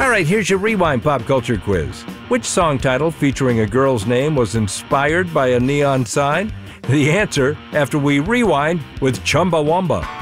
All right, here's your Rewind Pop Culture Quiz. Which song title featuring a girl's name was inspired by a neon sign? The answer after we rewind with Chumbawamba.